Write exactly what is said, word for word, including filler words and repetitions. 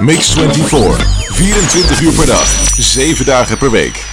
Mix vierentwintig. vierentwintig uur per dag, zeven dagen per week.